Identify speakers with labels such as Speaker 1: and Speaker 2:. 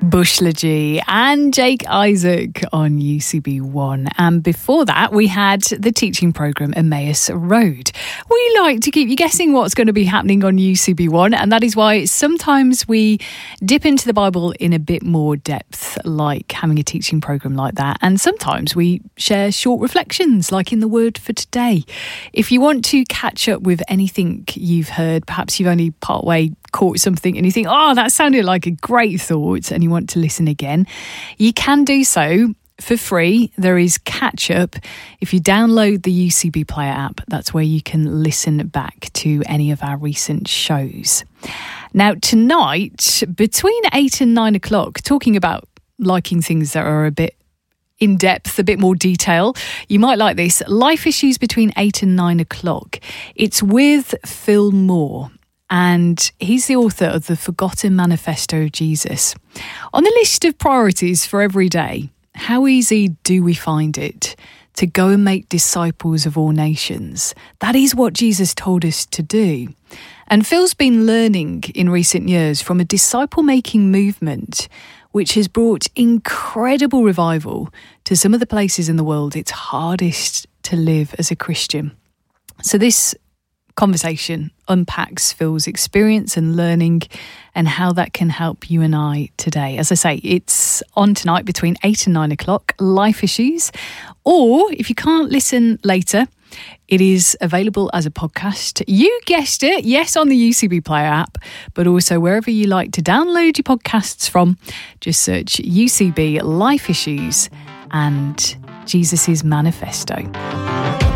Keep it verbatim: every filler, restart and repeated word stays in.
Speaker 1: Bushla G and Jake Isaac on U C B One. And before that, we had the teaching programme Emmaus Road. We like to keep you guessing what's going to be happening on U C B One, and that is why sometimes we dip into the Bible in a bit more depth, like having a teaching programme like that. And sometimes we share short reflections, like in the Word for Today. If you want to catch up with anything you've heard, perhaps you've only partway caught something and you think, oh, that sounded like a great thought, and you want to listen again, you can do so for free. There is Catch Up. If you download the U C B Player app, that's where you can listen back to any of our recent shows. Now, tonight, between eight and nine o'clock, talking about liking things that are a bit in depth, a bit more detail, you might like this. Life Issues between eight and nine o'clock. It's with Phil Moore, and he's the author of The Forgotten Manifesto of Jesus. On the list of priorities for every day, how easy do we find it to go and make disciples of all nations? That is what Jesus told us to do. And Phil's been learning in recent years from a disciple-making movement which has brought incredible revival to some of the places in the world it's hardest to live as a Christian. So this conversation unpacks Phil's experience and learning and how that can help you and I today. As I say, it's on tonight between eight and nine o'clock, Life Issues. Or if you can't listen later, it is available as a podcast. You guessed it, yes, on the U C B Player app, but also wherever you like to download your podcasts from. Just search U C B Life Issues and Jesus' Manifesto.